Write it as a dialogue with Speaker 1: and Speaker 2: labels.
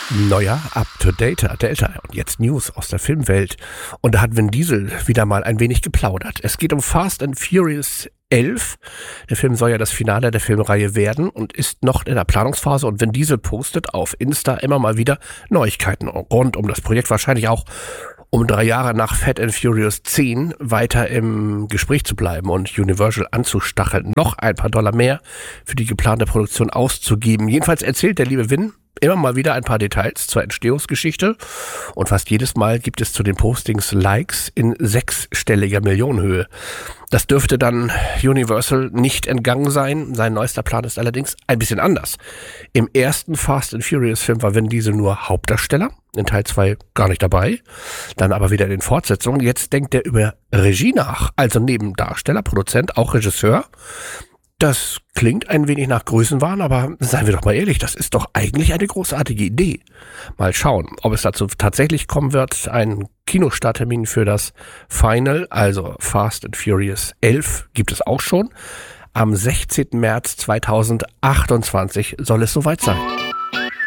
Speaker 1: Neuer Up-to-Data, Delta und jetzt News aus der Filmwelt. Und da hat Vin Diesel wieder mal ein wenig geplaudert. Es geht um Fast and Furious 11. Der Film soll ja das Finale der Filmreihe werden und ist noch in der Planungsphase. Und Vin Diesel postet auf Insta immer mal wieder Neuigkeiten rund um das Projekt. Wahrscheinlich auch, um 3 Jahre nach Fast and Furious 10 weiter im Gespräch zu bleiben und Universal anzustacheln, noch ein paar Dollar mehr für die geplante Produktion auszugeben. Jedenfalls erzählt der liebe Vin immer mal wieder ein paar Details zur Entstehungsgeschichte und fast jedes Mal gibt es zu den Postings Likes in 6-stelliger Millionenhöhe. Das dürfte dann Universal nicht entgangen sein. Sein neuester Plan ist allerdings ein bisschen anders. Im ersten Fast and Furious Film war Vin Diesel nur Hauptdarsteller, in Teil 2 gar nicht dabei, dann aber wieder in den Fortsetzungen. Jetzt denkt er über Regie nach, also neben Darsteller, Produzent, auch Regisseur. Das klingt ein wenig nach Größenwahn, aber seien wir doch mal ehrlich, das ist doch eigentlich eine großartige Idee. Mal schauen, ob es dazu tatsächlich kommen wird. Ein Kinostarttermin für das Final, also Fast and Furious 11, gibt es auch schon. Am 16. März 2028 soll es soweit sein.